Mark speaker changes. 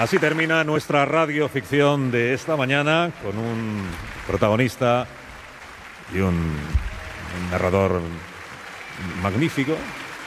Speaker 1: Así termina nuestra radioficción de esta mañana con un protagonista y un narrador magnífico.